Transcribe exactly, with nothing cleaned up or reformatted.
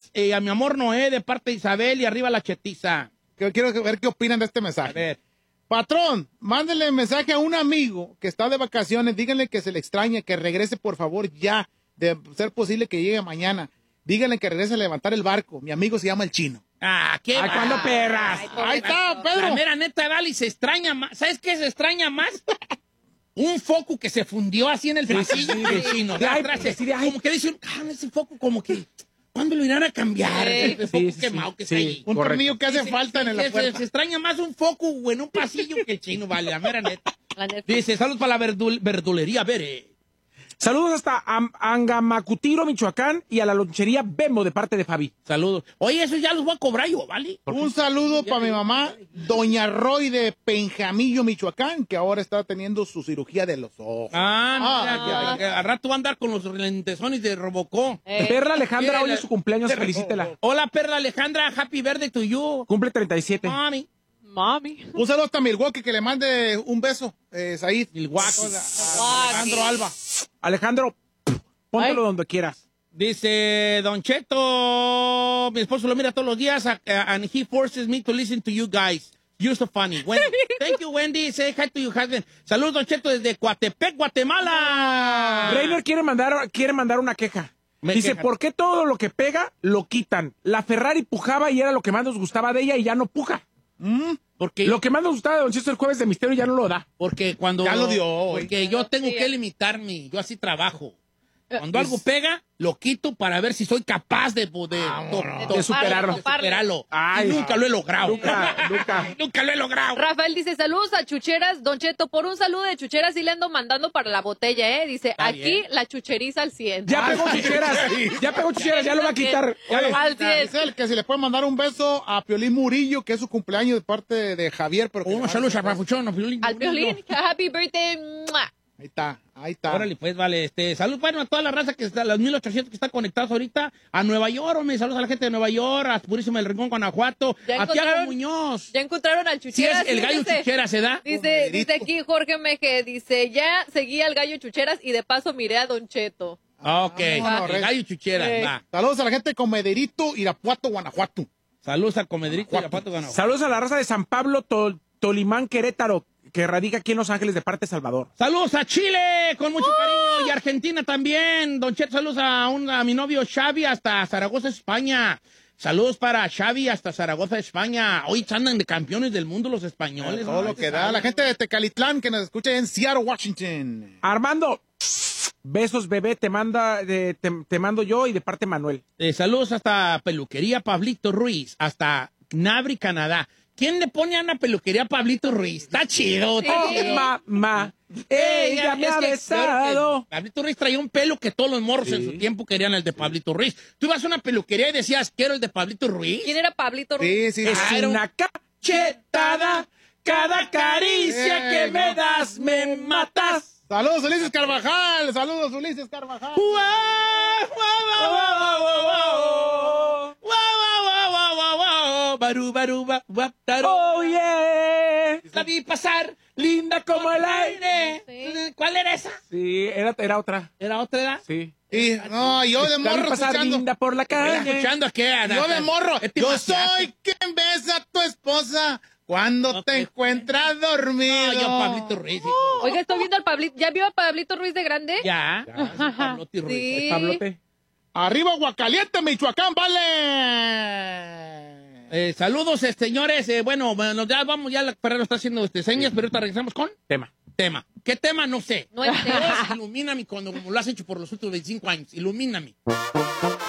eh, a mi amor Noé de parte de Isabel y arriba la chetiza. Quiero ver qué opinan de este mensaje. A ver. Patrón, mándele mensaje a un amigo que está de vacaciones, díganle que se le extraña, que regrese por favor ya, de ser posible que llegue mañana. Díganle que regrese a levantar el barco. Mi amigo se llama el Chino. Ah, ¿qué? Ay, ¿cuándo perras? Ay, Ahí está, Pedro. La mera neta, Dali, se extraña más. ¿Sabes qué se extraña más? Un foco que se fundió así en el pasillo sí, del sí. Chino. De de ay, atrás, sí, de ay. como que dice, ah, ese foco como que, ¿cuándo lo irán a cambiar? Sí. El foco Sí, sí, quemado sí. que está Sí. ahí. Un Correcto. tornillo que hace Sí, falta sí, en la se, puerta. se extraña más un foco o en un pasillo que el Chino, vale, la mera neta. La neta. Dice, saludos para la verdul- verdulería, Bere. Saludos hasta Am- Angamacutiro, Michoacán, y a la lonchería Bembo de parte de Fabi. Saludos. Oye, eso ya los voy a cobrar yo, ¿vale? Un saludo para mi mamá, doña Roy de Penjamillo, Michoacán, que ahora está teniendo su cirugía de los ojos. Ah, mira, Ah, que- que al rato va a andar con los lentesones de Robocó. Eh, Perla Alejandra, Mira, hoy la- es su cumpleaños, felicítela. Hola, Perla Alejandra, happy birthday to you. Cumple treinta y siete. Mami. Mami. Un saludo hasta Milwaukee, que le mande un beso, eh, Said. Milwaukee. Alejandro Alba. Alejandro, póntelo Ay. donde quieras. Dice Don Cheto, mi esposo lo mira todos los días uh, and he forces me to listen to you guys. You're so funny. Wendy. Thank you, Wendy. Say hi to your husband. Saludos, Don Cheto, desde Coatepec, Guatemala. Rainer quiere mandar, quiere mandar una queja. Me Dice, queja. ¿por qué todo lo que pega lo quitan? La Ferrari pujaba y era lo que más nos gustaba de ella y ya no puja. Porque, Lo que más nos gustaba de Don Cheto el jueves de misterio ya no lo da. porque cuando... Ya lo dio hoy. Porque yo tengo Sí. que limitarme. Yo así trabajo. Cuando Eh, algo pega, lo quito para ver si soy capaz de poder De superarlo. superarlo. Ay, y nunca lo he logrado. Nunca, nunca. Nunca lo he logrado. Rafael dice, saludos a Chucheras, Don Cheto, por un saludo de Chucheras sí le ando mandando para la botella, ¿eh? Dice, Está aquí bien. la chucheriza al cien. Ya pegó chucheras, ya pegó chucheras, ya lo va a quitar. Ya lo- Al cien. Dice él que si le puede mandar un beso a Piolín Murillo, que es su cumpleaños de parte de Javier. Pero que- Unos saludos a Pafuchón, a Piolín. Al violín, happy birthday. ¡mua! Ahí está, ahí está. Órale, pues, vale. Este, salud, bueno, a toda la raza que está, los mil ochocientos que están conectados ahorita, a Nueva York, hombre, saludos a la gente de Nueva York, a Purísimo del Rincón, Guanajuato, ¿Ya a Tiago encontraron? Muñoz. Ya encontraron al Sí, es Chucheras. el gallo fíjese. chuchera, ¿se da? Dice, dice aquí Jorge Meje, dice, ya seguí al gallo Chucheras y de paso miré a Don Cheto. Ok, Ah, el gallo chuchera, Eh. va. Saludos a la gente de Comederito, Irapuato, Guanajuato. Saludos al comedrito y a Pato Guanajuato. Saludos a la raza de San Pablo, Tol- Tolimán, Querétaro, que radica aquí en Los Ángeles de parte de Salvador. Saludos a Chile, con mucho cariño, y Argentina también. Don Chet, saludos a, un, a mi novio Xavi hasta Zaragoza, España. Saludos para Xavi hasta Zaragoza, España. Hoy andan de campeones del mundo los españoles. Todo lo que da. La gente de Tecalitlán que nos escucha en Seattle, Washington. Armando, besos bebé, te manda, de- te, te mando yo y de parte Manuel. Eh, saludos hasta Peluquería Pablito Ruiz, hasta Nabri, Canadá. ¿Quién le pone a una peluquería a Pablito Ruiz? Está chido, está Oh, chido. mamá, ella me es ha que, besado. eh, Pablito Ruiz traía un pelo que todos los morros en su tiempo querían el de Pablito Ruiz. Tú ibas a una peluquería y decías, quiero el de Pablito Ruiz. ¿Quién era Pablito Ruiz? Sí, sí, Es sí. Ah, era un- una cachetada, cada caricia que me das me matas. Saludos, Ulises Carvajal. Saludos, Ulises Carvajal. Guau, guau, guau, guau, guau, guau. Guau, guau, guau, guau, guau, guau. Baru, baru, ba, ba, taru. Oh, yeah. La vi pasar, linda como el aire. Sí. ¿Cuál era esa? Sí, era, era otra. ¿Era otra edad? Sí. Y, no, yo de La vi morro pasar escuchando. linda por la ¿Estás calle. escuchando a qué, Ana? Yo de morro. Este Yo maciaje. soy quien besa a tu esposa cuando Ok. te encuentras dormido. No, yo Pablito Ruiz, hijo. Oiga, estoy viendo al Pablito. ¿Ya vio a Pablito Ruiz de grande? Ya. Ya, Pablotti Ruiz. Sí. Pablote. Arriba, Aguacaliente, Michoacán, vale. Eh, saludos, eh, señores. Eh, bueno, bueno, ya vamos, ya la Ferrero está haciendo este, señas, pero ahorita regresamos con Tema. tema. ¿Qué tema? No sé. No entero. Ilumíname cuando como lo has hecho por los últimos veinticinco años. Ilumíname.